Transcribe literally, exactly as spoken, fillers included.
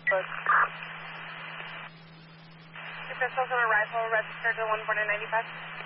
Book. Your pistol's on arrival, registered to one border ninety-five.